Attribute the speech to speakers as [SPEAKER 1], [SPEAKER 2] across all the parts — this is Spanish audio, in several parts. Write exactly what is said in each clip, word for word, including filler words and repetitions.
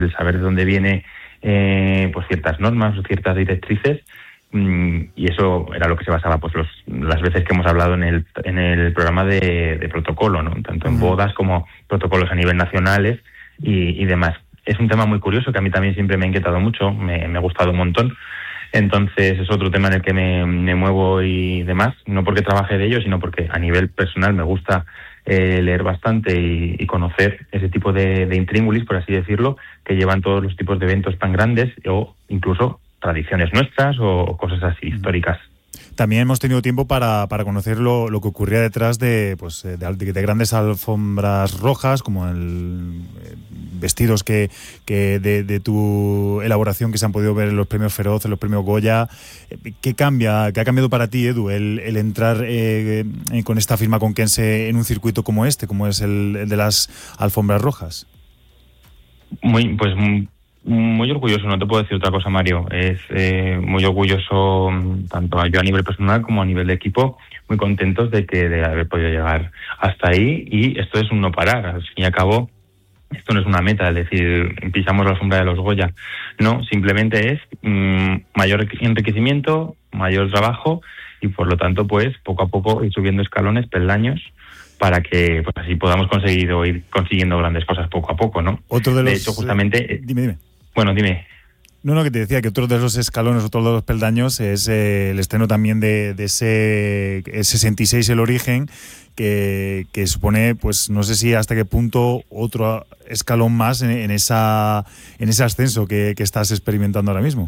[SPEAKER 1] el saber de dónde viene eh, pues ciertas normas o ciertas directrices, mmm, y eso era lo que se basaba pues los, las veces que hemos hablado en el en el programa de, de protocolo, ¿no? Tanto en bodas como protocolos a nivel nacionales y, y demás. Es un tema muy curioso que a mí también siempre me ha inquietado mucho, me, me ha gustado un montón. Entonces es otro tema en el que me, me muevo y demás, no porque trabaje de ello, sino porque a nivel personal me gusta eh, leer bastante y, y conocer ese tipo de, de intríngulis, por así decirlo, que llevan todos los tipos de eventos tan grandes o incluso tradiciones nuestras o cosas así históricas.
[SPEAKER 2] También hemos tenido tiempo para, para conocer lo, lo que ocurría detrás de, pues, de, de grandes alfombras rojas, como el eh, vestidos que, que de, de tu elaboración que se han podido ver en los premios Feroz, en los premios Goya. ¿Qué cambia, qué ha cambiado para ti, Edu, el, el entrar eh, con esta firma conquense en un circuito como este, como es el, el de las alfombras rojas?
[SPEAKER 1] Muy, pues muy, muy orgulloso, no te puedo decir otra cosa, Mario. Es eh, muy orgulloso, tanto yo a nivel personal como a nivel de equipo, muy contentos de que de haber podido llegar hasta ahí. Y esto es un no parar, al fin y al cabo. Esto no es una meta, es decir, pisamos la sombra de los Goya. No, simplemente es mmm, mayor enriquecimiento, mayor trabajo y por lo tanto, pues poco a poco ir subiendo escalones, peldaños, para que pues así podamos conseguir o ir consiguiendo grandes cosas poco a poco, ¿no?
[SPEAKER 2] Otro de los...
[SPEAKER 1] De hecho, justamente...
[SPEAKER 2] Eh, dime, dime.
[SPEAKER 1] Bueno, dime.
[SPEAKER 2] No, no, que te decía que otro de los escalones, otro de los peldaños es eh, el estreno también de, de ese sesenta y seis, El Origen, que, que supone, pues no sé si hasta qué punto otro escalón más en, en esa en ese ascenso que, que estás experimentando ahora mismo.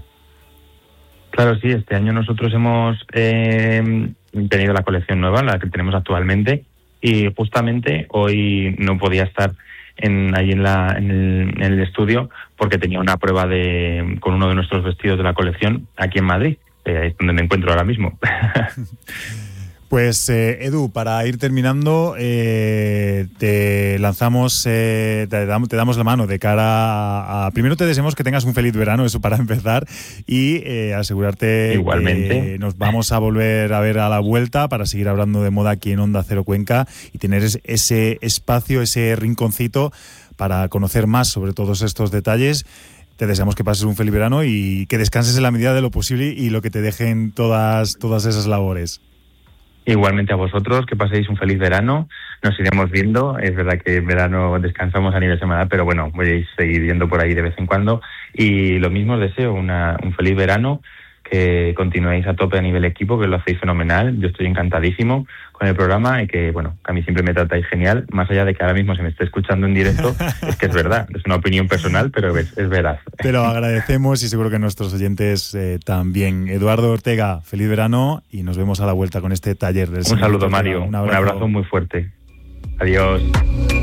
[SPEAKER 1] Claro, sí, este año nosotros hemos eh, tenido la colección nueva, la que tenemos actualmente, y justamente hoy no podía estar en ahí en la en el, en el estudio porque tenía una prueba de con uno de nuestros vestidos de la colección aquí en Madrid, eh, es donde me encuentro ahora mismo.
[SPEAKER 2] Pues eh, Edu, para ir terminando, eh, te lanzamos, eh, te, damos, te damos la mano de cara a, a... Primero te deseamos que tengas un feliz verano, eso para empezar, y eh, asegurarte
[SPEAKER 1] Igualmente.
[SPEAKER 2] que nos vamos a volver a ver a la vuelta para seguir hablando de moda aquí en Onda Cero Cuenca y tener ese espacio, ese rinconcito para conocer más sobre todos estos detalles. Te deseamos que pases un feliz verano y que descanses en la medida de lo posible y lo que te dejen todas, todas esas labores.
[SPEAKER 1] Igualmente a vosotros, que paséis un feliz verano, nos iremos viendo, es verdad que en verano descansamos a nivel semanal, pero bueno, voy a seguir viendo por ahí de vez en cuando, y lo mismo os deseo, una, un feliz verano, que continuéis a tope a nivel equipo, que lo hacéis fenomenal, yo estoy encantadísimo con el programa y que, bueno, que a mí siempre me tratáis genial, más allá de que ahora mismo se me esté escuchando en directo, es que es verdad, es una opinión personal, pero es, es verdad.
[SPEAKER 2] Te lo agradecemos y seguro que nuestros oyentes eh, también. Eduardo Ortega, feliz verano y nos vemos a la vuelta con este taller del
[SPEAKER 1] Un saludo, Mario,
[SPEAKER 2] un
[SPEAKER 1] un
[SPEAKER 2] abrazo.
[SPEAKER 1] abrazo muy fuerte. Adiós.